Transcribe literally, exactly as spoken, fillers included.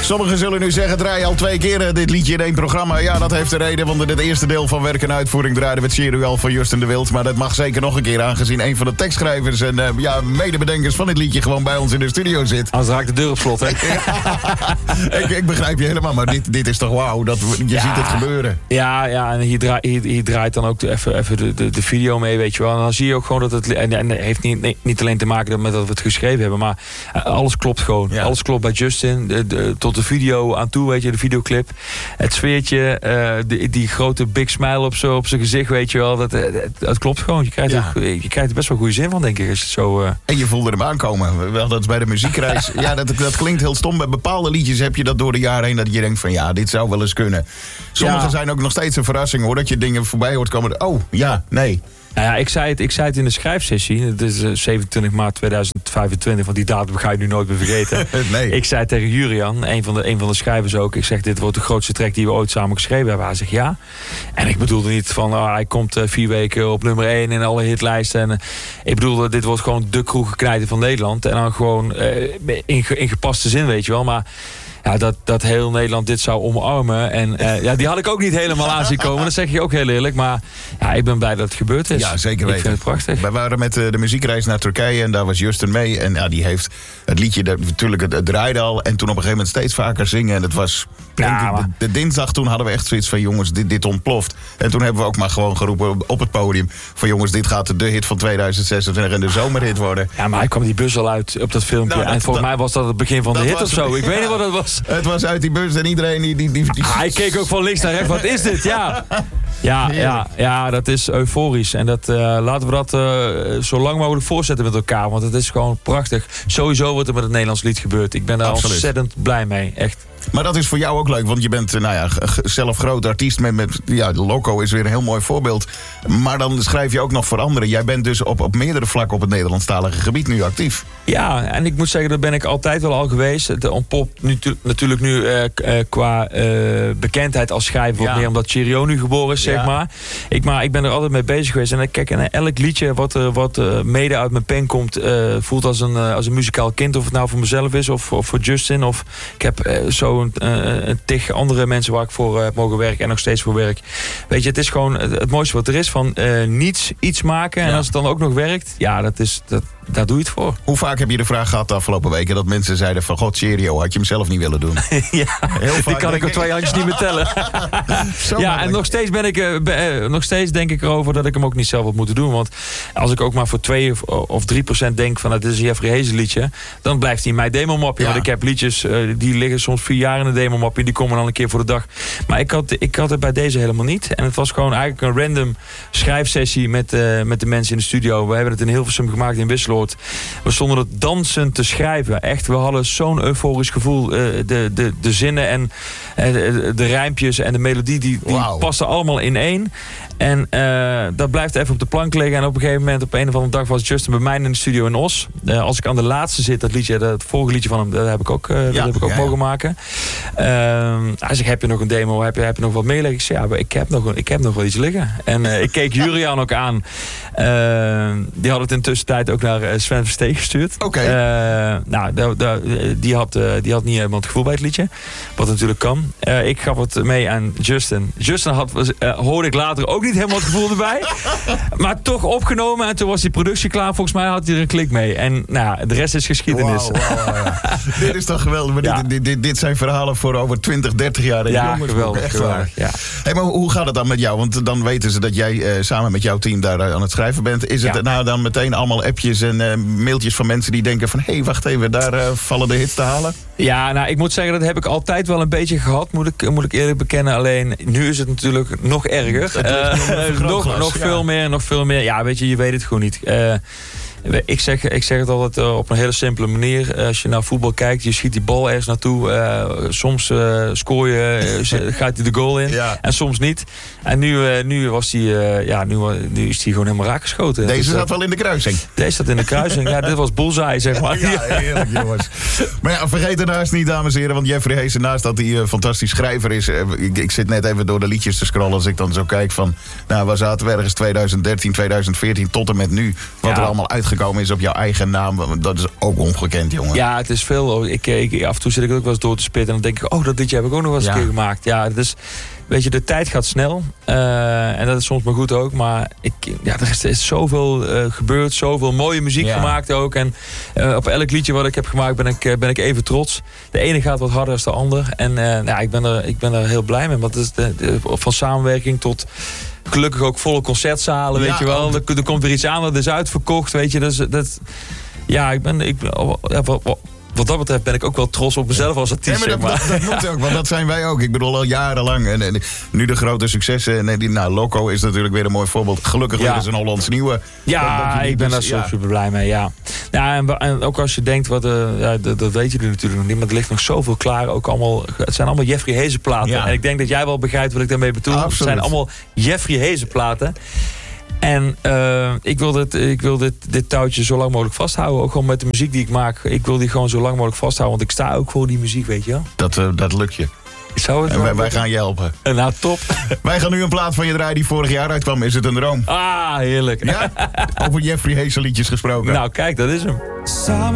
Sommigen zullen nu zeggen, draai al twee keer uh, dit liedje in één programma. Ja, dat heeft de reden, want in het eerste deel van Werk en Uitvoering draaiden we het Cheerio van Justin de Wild. Maar dat mag zeker nog een keer, aangezien een van de tekstschrijvers en uh, ja, medebedenkers van dit liedje gewoon bij ons in de studio zit. Anders raakt de deur op slot, hè? ik, ik begrijp je helemaal, maar dit, dit is toch wauw, dat je ja, ziet het gebeuren. Ja, ja, en hier, draai, hier, hier draait dan ook even, even de, de, de video mee, weet je wel. En dan zie je ook gewoon dat het, en, en het heeft niet, nee, niet alleen te maken met dat we het geschreven hebben, maar uh, alles klopt gewoon. Ja. Alles klopt bij Justin, de, de, tot de video aan toe, weet je, de videoclip. Het sfeertje, uh, die, die grote big smile op zijn op zijn gezicht, weet je wel. Dat, het, het klopt gewoon. Je krijgt, ja. er, je krijgt er best wel goede zin van, denk ik. Als het zo, uh... En je voelde hem aankomen. Wel, dat is bij de muziekreis. ja, dat, dat klinkt heel stom. Bij bepaalde liedjes heb je dat door de jaren heen, dat je denkt van ja, dit zou wel eens kunnen. Sommige ja. zijn ook nog steeds een verrassing, hoor. Dat je dingen voorbij hoort komen. Oh, ja, nee. Nou ja, ik zei het, ik zei het in de schrijfsessie. Het is uh, zevenentwintig maart tweeduizend vijfentwintig, want die datum ga je nu nooit meer vergeten. nee. Ik zei tegen Jurian, een van, de, een van de schrijvers ook, ik zeg, dit wordt de grootste track die we ooit samen geschreven hebben. Hij zegt ja. En ik bedoelde niet van, oh, hij komt uh, vier weken op nummer één in alle hitlijsten. En, uh, ik bedoelde, dit wordt gewoon de kroegenknijter van Nederland. En dan gewoon uh, in, in gepaste zin, weet je wel. Maar ja, dat, dat heel Nederland dit zou omarmen. En uh, ja, die had ik ook niet helemaal aan zien komen. Dat zeg je ook heel eerlijk. Maar ja, ik ben blij dat het gebeurd is. Ja, zeker weten. Ik vind het prachtig. Wij waren met de, de muziekreis naar Turkije en daar was Justin mee. En ja, die heeft het liedje, dat, natuurlijk het, het draaide al. En toen op een gegeven moment steeds vaker zingen. En het was, denk ja, ik, de, de dinsdag toen hadden we echt zoiets van jongens, dit, dit ontploft. En toen hebben we ook maar gewoon geroepen op, op het podium van jongens, dit gaat de hit van tweeduizend zesentwintig en de zomerhit worden. Ja, maar hij kwam die bus al uit op dat filmpje. Nou, dat, en volgens dat, mij was dat het begin van de hit of zo. Ik weet niet wat het was. Het was uit die bus en iedereen die... die, die, die... Ah, hij keek ook van links naar rechts. Wat is dit? Ja, ja, ja, ja, dat is euforisch. En dat, uh, laten we dat uh, zo lang mogelijk voortzetten met elkaar. Want het is gewoon prachtig. Sowieso wat er met het Nederlands lied gebeurt. Ik ben daar Absoluut. ontzettend blij mee. Echt. Maar dat is voor jou ook leuk, want je bent nou ja, zelf groot artiest. Met, met, ja, Loco is weer een heel mooi voorbeeld. Maar dan schrijf je ook nog voor anderen. Jij bent dus op, op meerdere vlakken op het Nederlandstalige gebied nu actief. Ja, en ik moet zeggen, dat ben ik altijd wel al geweest. Het ontpopt nu, natuurlijk nu uh, qua uh, bekendheid als schrijver wat ja. meer, omdat Cheerio nu geboren is, zeg ja. maar. Ik, maar ik ben er altijd mee bezig geweest. En kijk, en elk liedje wat, uh, wat uh, mede uit mijn pen komt, uh, voelt als een, uh, als een muzikaal kind. Of het nou voor mezelf is, of, of voor Justin. Of ik heb uh, zo een, uh, een tig andere mensen waar ik voor uh, heb mogen werken en nog steeds voor werk. Weet je, het is gewoon het, het mooiste wat er is, van uh, niets iets maken. En ja. als het dan ook nog werkt, ja, dat is... Dat, daar doe je het voor. Hoe vaak heb je de vraag gehad de afgelopen weken dat mensen zeiden van god, Cheerio, had je hem zelf niet willen doen? ja, heel vaak die kan ik op twee handjes niet meer tellen. ja, en nog steeds ben ik uh, be, uh, nog steeds denk ik erover dat ik hem ook niet zelf had moeten doen. Want als ik ook maar voor twee of, of drie procent denk van het is een Jeffrey Hezen liedje, dan blijft hij in mijn demo-mapje. Ja. Want ik heb liedjes uh, die liggen soms vier jaar in de demo-mapje, die komen dan een keer voor de dag. Maar ik had, ik had het bij deze helemaal niet. En het was gewoon eigenlijk een random schrijfsessie met, uh, met de mensen in de studio. We hebben het in Hilversum gemaakt in Wisseloord. We stonden het dansend te schrijven. Echt, we hadden zo'n euforisch gevoel. Uh, de, de, de zinnen en uh, de, de rijmpjes en de melodie, die, die wow. pasten allemaal in één. En uh, dat blijft even op de plank liggen. En op een gegeven moment, op een of andere dag, was Justin bij mij in de studio in Os. Uh, als ik aan de laatste zit, dat liedje, dat vorige liedje van hem, dat heb ik ook, uh, ja, dat heb ik ook ja, mogen ja. maken. Uh, hij zegt, heb je nog een demo? Heb je, heb je nog wat meeleggen? Ik zei, ja, ik heb nog, ik heb nog wel iets liggen. En uh, ik keek Jurian ook aan. Uh, die had het in tussentijd ook naar uh, Sven Versteeg gestuurd. Oké. Okay. Uh, nou, da, da, die, had, uh, die had niet helemaal het gevoel bij het liedje. Wat natuurlijk kan. Uh, ik gaf het mee aan Justin. Justin had, uh, hoorde ik later ook niet helemaal het gevoel erbij. Maar toch opgenomen. En toen was die productie klaar. Volgens mij had hij er een klik mee. En nou, de rest is geschiedenis. Wow, wow, wow, ja. Dit is toch geweldig. Maar ja. dit, dit, dit, dit zijn verhalen voor over twintig, dertig jaar. Ja, jongens, geweldig. Echt geweldig waar. Ja. Hey, maar hoe gaat het dan met jou? Want dan weten ze dat jij uh, samen met jouw team daar uh, aan het schrijven bent. Is het ja. nou dan meteen allemaal appjes en uh, mailtjes van mensen die denken van hé, hey, wacht even, daar uh, vallen de hits te halen? Ja, nou, ik moet zeggen, dat heb ik altijd wel een beetje gehad, moet ik, moet ik eerlijk bekennen. Alleen, nu is het natuurlijk nog erger. Uh, nog nog ja. veel meer, nog veel meer. Ja, weet je, je weet het gewoon niet. Uh, Ik zeg, ik zeg het altijd uh, op een hele simpele manier. Als je naar voetbal kijkt, je schiet die bal ergens naartoe. Uh, soms uh, scoor je, uh, gaat hij de goal in. Ja. En soms niet. En nu, uh, nu, was die, uh, ja, nu, nu is hij gewoon helemaal raak geschoten. Deze dus, zat uh, wel in de kruising. Deze zat in de kruising. Ja, dit was bullseye, zeg maar. Ja, heerlijk, jongens. Maar ja, vergeet daarnaast niet, dames en heren. Want Jeffrey Hezen, naast dat hij een uh, fantastisch schrijver is. Uh, ik, ik zit net even door de liedjes te scrollen. Als ik dan zo kijk van, nou, waar zaten we ergens twintig dertien, twintig veertien tot en met nu. Wat ja. er allemaal uitgekomen gekomen is op jouw eigen naam. Dat is ook ongekend, jongen. Ja, het is veel. Ik, ik, af en toe zit ik ook wel eens door te spitten. En dan denk ik, oh, dat liedje heb ik ook nog wel eens ja. een keer gemaakt. Ja, dus weet je, de tijd gaat snel. Uh, en dat is soms maar goed ook. Maar ik, ja, er is, er is zoveel uh, gebeurd. Zoveel mooie muziek ja. gemaakt ook. En uh, op elk liedje wat ik heb gemaakt ben ik, uh, ben ik even trots. De ene gaat wat harder dan de ander. En uh, nou, ik, ben er, ik ben er heel blij mee. Want het is de, de, van samenwerking tot gelukkig ook volle concertzalen, weet ja, je wel. Er, er komt weer iets aan, dat is uitverkocht, weet je. Dus, dat, ja, ik ben... Ik, ja, wat, wat, Wat dat betreft ben ik ook wel trots op mezelf als artiest. Nee, maar dat, zeg maar. dat, dat moet ook, want dat zijn wij ook. Ik bedoel al jarenlang. En, en nu de grote successen. En die, nou, Loco is natuurlijk weer een mooi voorbeeld. Gelukkig ja. weer is een Hollands nieuwe. Ja, dat, dat ik ben daar ja. super blij mee. Ja. Ja, en, en ook als je denkt, wat, uh, ja, dat, dat weet je natuurlijk nog niet. Maar er ligt nog zoveel klaar. Ook allemaal, het zijn allemaal Jeffrey Hezen platen. Ja. En ik denk dat jij wel begrijpt wat ik daarmee bedoel. Ja, het zijn allemaal Jeffrey Hezen platen. En uh, ik wil, dit, ik wil dit, dit touwtje zo lang mogelijk vasthouden. Ook gewoon met de muziek die ik maak. Ik wil die gewoon zo lang mogelijk vasthouden. Want ik sta ook voor die muziek, weet je wel. Dat, uh, dat lukt je. Zou het en wij, wij gaan je helpen. En nou, top. Wij gaan nu een plaat van je draaien die vorig jaar uitkwam. Is het een droom? Ah, heerlijk. Ja? Over Jeffrey Hezen liedjes gesproken. Nou, kijk, dat is hem. Samen